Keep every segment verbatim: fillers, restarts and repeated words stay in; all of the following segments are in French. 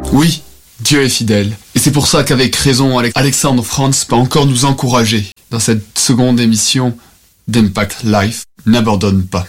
Oui, Dieu est fidèle. Et c'est pour ça qu'avec raison, Alexandre Franz peut encore nous encourager dans cette seconde émission d'Impact Life. N'abandonne pas.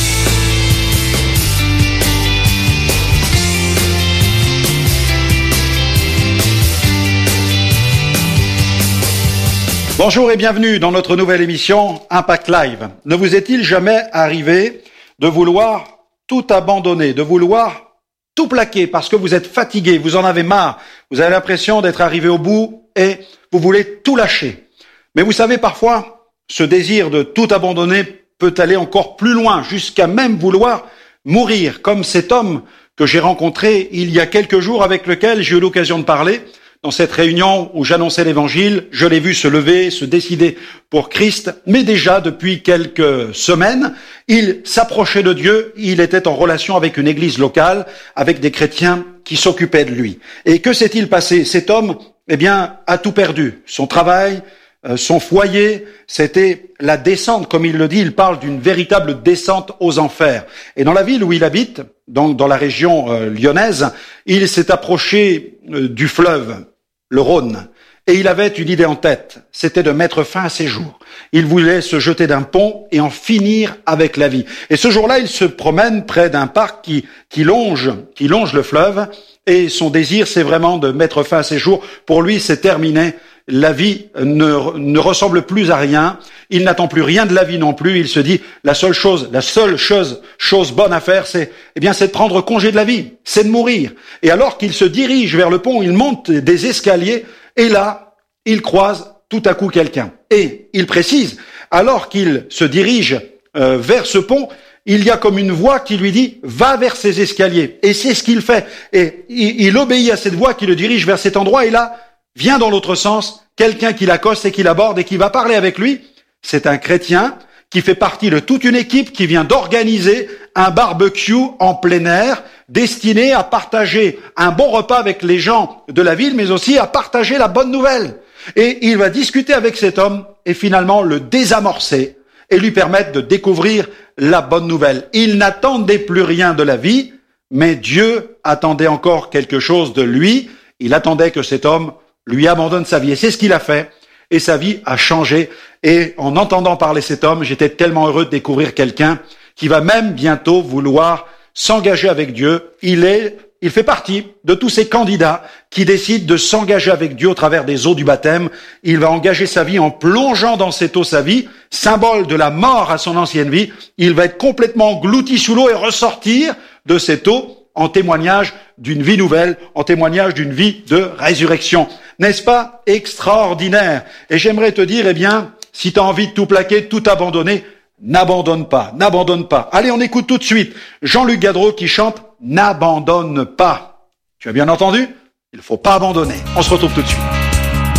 Bonjour et bienvenue dans notre nouvelle émission Impact Live. Ne vous est-il jamais arrivé de vouloir tout abandonner, de vouloir tout plaquer parce que vous êtes fatigué, vous en avez marre, vous avez l'impression d'être arrivé au bout et vous voulez tout lâcher. Mais vous savez, parfois, ce désir de tout abandonner peut aller encore plus loin, jusqu'à même vouloir mourir, comme cet homme que j'ai rencontré il y a quelques jours, avec lequel j'ai eu l'occasion de parler. Dans cette réunion où j'annonçais l'évangile, je l'ai vu se lever, se décider pour Christ, mais déjà depuis quelques semaines, il s'approchait de Dieu, il était en relation avec une église locale, avec des chrétiens qui s'occupaient de lui. Et que s'est-il passé? Cet homme, eh bien, a tout perdu. Son travail, son foyer, c'était la descente, comme il le dit, il parle d'une véritable descente aux enfers. Et dans la ville où il habite, donc dans la région euh, lyonnaise, il s'est approché euh, du fleuve, le Rhône, et il avait une idée en tête, c'était de mettre fin à ses jours. Il voulait se jeter d'un pont et en finir avec la vie. Et ce jour-là, il se promène près d'un parc qui, qui longe, qui longe le fleuve, et son désir, c'est vraiment de mettre fin à ses jours. Pour lui, c'est terminé. La vie ne, ne ressemble plus à rien. Il n'attend plus rien de la vie non plus. Il se dit, la seule chose, la seule chose, chose bonne à faire, c'est, eh bien, c'est de prendre congé de la vie. C'est de mourir. Et alors qu'il se dirige vers le pont, il monte des escaliers, et là, il croise tout à coup quelqu'un. Et il précise, alors qu'il se dirige euh, vers ce pont, il y a comme une voix qui lui dit « Va vers ces escaliers ». Et c'est ce qu'il fait. Et il, il obéit à cette voix qui le dirige vers cet endroit. Et là, vient dans l'autre sens quelqu'un qui l'accoste et qui l'aborde et qui va parler avec lui. C'est un chrétien qui fait partie de toute une équipe qui vient d'organiser un barbecue en plein air destiné à partager un bon repas avec les gens de la ville, mais aussi à partager la bonne nouvelle. Et il va discuter avec cet homme et finalement le désamorcer et lui permettre de découvrir la bonne nouvelle. Il n'attendait plus rien de la vie, mais Dieu attendait encore quelque chose de lui. Il attendait que cet homme lui abandonne sa vie. Et c'est ce qu'il a fait. Et sa vie a changé. Et en entendant parler cet homme, j'étais tellement heureux de découvrir quelqu'un qui va même bientôt vouloir s'engager avec Dieu. Il est, il fait partie de tous ces candidats qui décident de s'engager avec Dieu au travers des eaux du baptême. Il va engager sa vie en plongeant dans cette eau sa vie, symbole de la mort à son ancienne vie. Il va être complètement englouti sous l'eau et ressortir de cette eau en témoignage d'une vie nouvelle, en témoignage d'une vie de résurrection. N'est-ce pas extraordinaire? Et j'aimerais te dire, eh bien, si tu as envie de tout plaquer, de tout abandonner, n'abandonne pas, n'abandonne pas. Allez, on écoute tout de suite Jean-Luc Gadreau qui chante « N'abandonne pas ». Tu as bien entendu? Il ne faut pas abandonner. On se retrouve tout de suite.